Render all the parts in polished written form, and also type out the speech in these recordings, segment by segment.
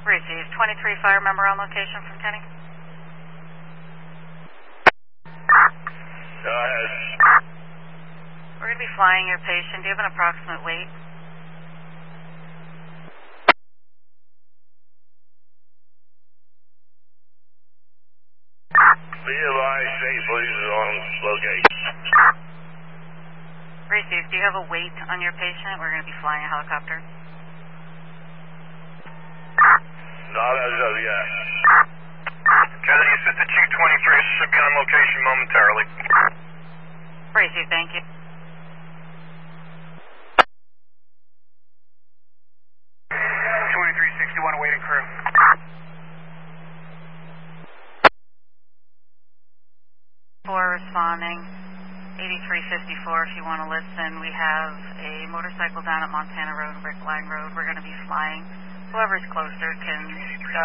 Received. 23 fire member on location from Kenny. Go ahead. We're going to be flying your patient. Do you have an approximate weight? Be advised, St. Louis is on location. Received. Do you have a weight on your patient? We're going to be flying a helicopter. Not as of yet. Kennedy, Assistant Chief 23 should be on location momentarily. Received. Thank you. 2361 awaiting crew. Responding. 8354 if you want to listen. We have a motorcycle down at Montana Road, Brick Line Road. We're going to be flying. Whoever's closer can go.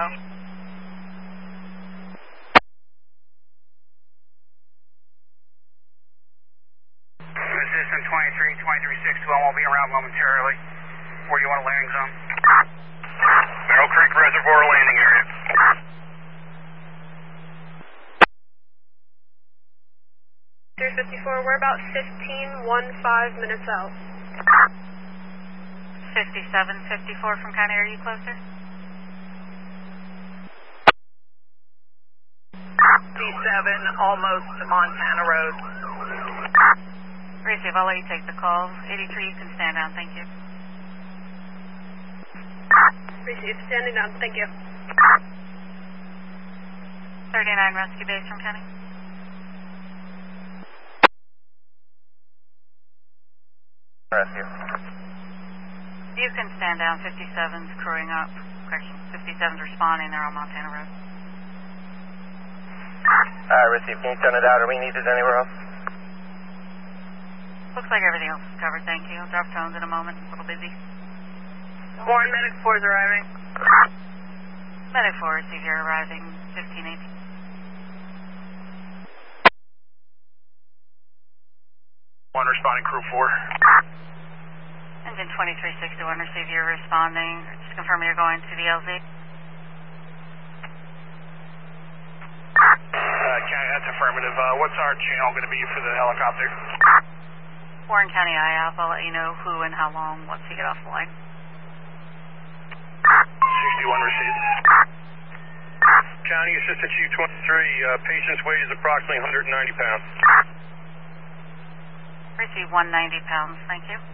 Assistant 2361 will be around momentarily. Where do you want a landing zone? Merrill Creek Reservoir landing area. We're about 15 minutes out. 5754 from County, are you closer? D7, almost to Montana Road. Receive, I'll let you take the call. 83, you can stand down, thank you. Receive, standing down, thank you. 39 rescue base from County. Rescue. You can stand down. 57's crewing up. Correction, 57's responding. They're on Montana Road. Receive. Can you send it out? Are we needed anywhere else? Looks like everything else is covered. Thank you. I'll drop tones in a moment. A little busy. Warren, Medic 4 is arriving. Medic 4, receive, you're arriving 1518. One responding crew 4. Engine 2361, receive, you're responding. Just confirm you're going to the LZ. County, that's affirmative. What's our channel going to be for the helicopter? Warren County IAP, I'll let you know who and how long once you get off the line. 61 received. County Assistant Chief 23, patient's weight is approximately 190 pounds. Receive 190 pounds, thank you.